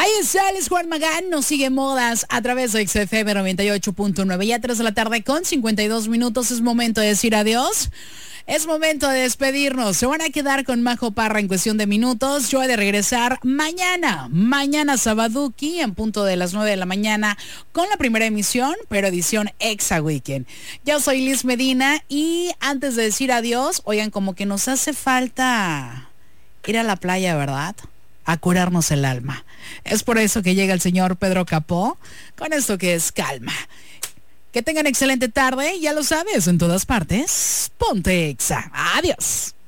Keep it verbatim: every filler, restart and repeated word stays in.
Ahí está, él es Juan Magán, nos sigue Modas a través de X F M noventa y ocho punto nueve. Ya tres de la tarde con cincuenta y dos minutos, es momento de decir adiós. Es momento de despedirnos. Se van a quedar con Majo Parra en cuestión de minutos. Yo he de regresar mañana, mañana Sabaduki, en punto de las nueve de la mañana, con la primera emisión, pero edición Exa Weekend. Yo soy Liz Medina y antes de decir adiós, oigan, como que nos hace falta ir a la playa, ¿verdad? A curarnos el alma. Es por eso que llega el señor Pedro Capó con esto que es calma. Que tengan excelente tarde, ya lo sabes, en todas partes. Ponte Exa. Adiós.